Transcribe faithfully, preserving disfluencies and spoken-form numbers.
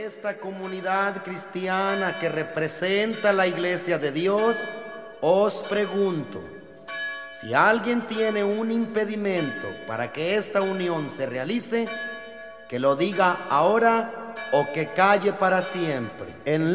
Esta comunidad cristiana que representa la Iglesia de Dios, os pregunto, si alguien tiene un impedimento para que esta unión se realice, que lo diga ahora o que calle para siempre. En